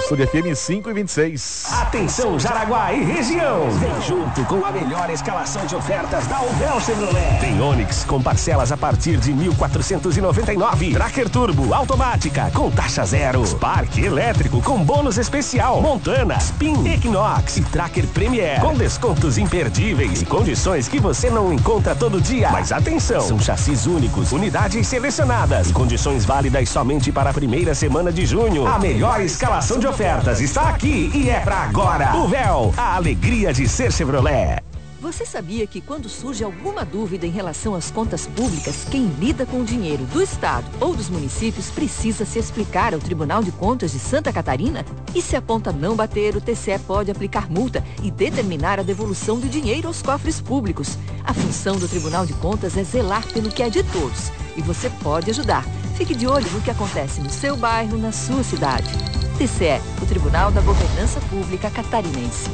Estúdio FM 5:26. Atenção Jaraguá e região. Vem junto com a melhor escalação de ofertas da Uvel Chevrolet. Tem Onix com parcelas a partir de 1.499. Tracker Turbo automática com taxa zero. Spark elétrico com bônus especial. Montana, Spin, Equinox e Tracker Premier com descontos imperdíveis e condições que você não encontra todo dia. Mas atenção, são chassis únicos, unidades selecionadas e condições válidas somente para a primeira semana de junho. A melhor escalação de ofertas está aqui e é pra agora. Uvel, a alegria de ser Chevrolet. Você sabia que quando surge alguma dúvida em relação às contas públicas, quem lida com o dinheiro do Estado ou dos municípios precisa se explicar ao Tribunal de Contas de Santa Catarina? E se a conta não bater, o TCE pode aplicar multa e determinar a devolução do dinheiro aos cofres públicos. A função do Tribunal de Contas é zelar pelo que é de todos. E você pode ajudar. Fique de olho no que acontece no seu bairro, na sua cidade. TCE, o Tribunal da Governança Pública Catarinense.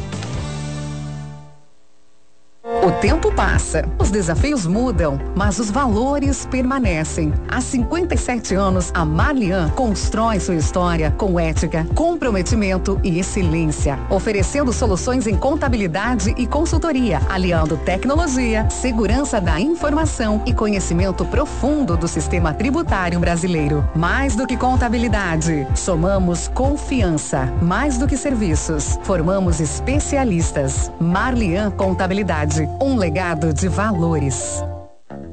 O tempo passa, os desafios mudam, mas os valores permanecem. Há 57 anos, a Marlian constrói sua história com ética, comprometimento e excelência, oferecendo soluções em contabilidade e consultoria, aliando tecnologia, segurança da informação e conhecimento profundo do sistema tributário brasileiro. Mais do que contabilidade, somamos confiança. Mais do que serviços, formamos especialistas. Marlian Contabilidade. Um legado de valores.